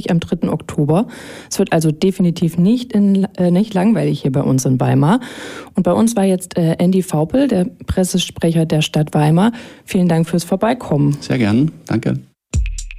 am 3. Oktober. Es wird also definitiv nicht langweilig hier bei uns in Weimar. Und bei uns war jetzt Andy Vaupel, der Pressesprecher der Stadt Weimar. Vielen Dank fürs Vorbeikommen. Sehr gern, danke.